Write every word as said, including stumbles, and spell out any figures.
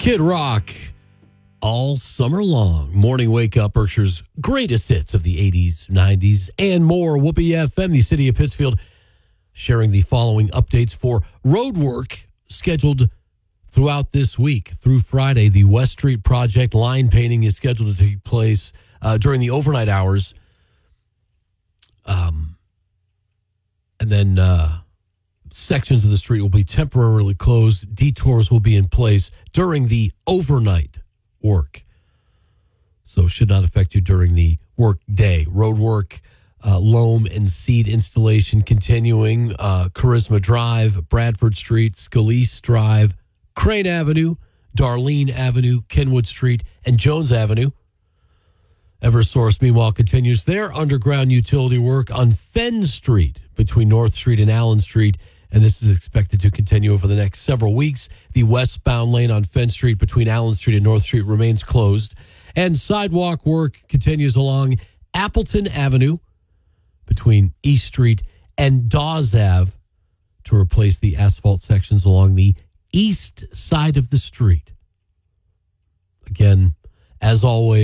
Kid Rock all summer long. Morning Wake Up, Berkshire's greatest hits of the eighties, nineties, and more. Whoopee F M, the city of Pittsfield, sharing the following updates for road work scheduled throughout this week through Friday. The West Street project line painting is scheduled to take place uh, during the overnight hours. Um, and then uh, sections of the street will be temporarily closed. Detours will be in place during the overnight work. So should not affect you during the work day. Road work, uh, loam and seed installation continuing. Uh, Charisma Drive, Bradford Street, Scalise Drive, Crane Avenue, Darlene Avenue, Kenwood Street, and Jones Avenue. Eversource, meanwhile, continues their underground utility work on Fenn Street between North Street and Allen Street, and this is expected to continue over the next several weeks. The westbound lane on Fenn Street between Allen Street and North Street remains closed, and sidewalk work continues along Appleton Avenue between East Street and Dawes Ave to replace the asphalt sections along the east side of the street. Again, as always,